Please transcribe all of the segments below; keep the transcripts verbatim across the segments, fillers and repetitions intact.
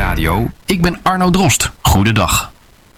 Radio. Ik ben Arno Drost. Goedendag.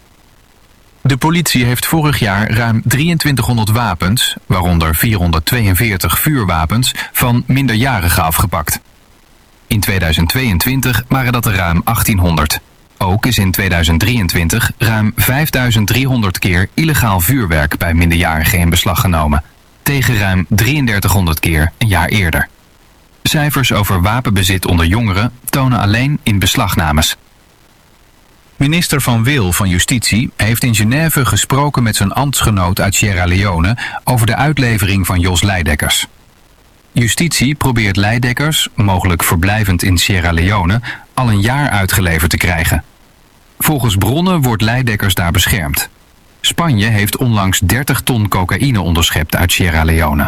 De politie heeft vorig jaar ruim drieëntwintighonderd wapens, waaronder vierhonderdtweeënveertig vuurwapens, van minderjarigen afgepakt. In tweeduizend tweeëntwintig waren dat er ruim achttienhonderd. Ook is in tweeduizend drieëntwintig ruim vijfduizend driehonderd keer illegaal vuurwerk bij minderjarigen in beslag genomen, tegen ruim drieëndertighonderd keer een jaar eerder. Cijfers over wapenbezit onder jongeren tonen alleen in beslagnames. Minister Van Wil van Justitie heeft in Genève gesproken met zijn ambtsgenoot uit Sierra Leone over de uitlevering van Jos Leidekkers. Justitie probeert Leidekkers, mogelijk verblijvend in Sierra Leone, al een jaar uitgeleverd te krijgen. Volgens bronnen wordt Leidekkers daar beschermd. Spanje heeft onlangs dertig ton cocaïne onderschept uit Sierra Leone.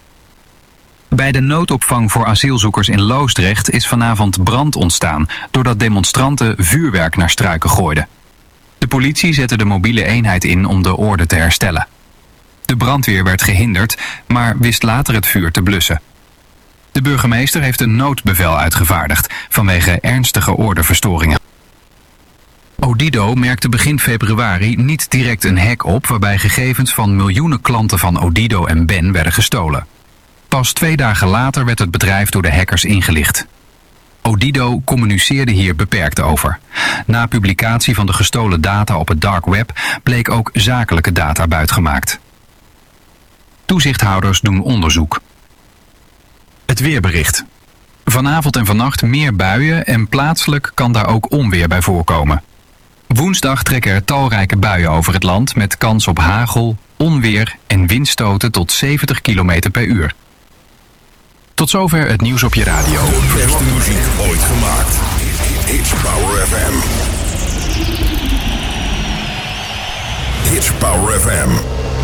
Bij de noodopvang voor asielzoekers in Loosdrecht is vanavond brand ontstaan doordat demonstranten vuurwerk naar struiken gooiden. De politie zette de mobiele eenheid in om de orde te herstellen. De brandweer werd gehinderd, maar wist later het vuur te blussen. De burgemeester heeft een noodbevel uitgevaardigd vanwege ernstige ordeverstoringen. Odido merkte begin februari niet direct een hack op waarbij gegevens van miljoenen klanten van Odido en Ben werden gestolen. Pas twee dagen later werd het bedrijf door de hackers ingelicht. Odido communiceerde hier beperkt over. Na publicatie van de gestolen data op het dark web bleek ook zakelijke data buitgemaakt. Toezichthouders doen onderzoek. Het weerbericht. Vanavond en vannacht meer buien en plaatselijk kan daar ook onweer bij voorkomen. Woensdag trekken er talrijke buien over het land met kans op hagel, onweer en windstoten tot zeventig kilometer per uur. Tot zover het nieuws op je radio. De beste muziek ooit gemaakt. Hits Power F M. Hits Power F M.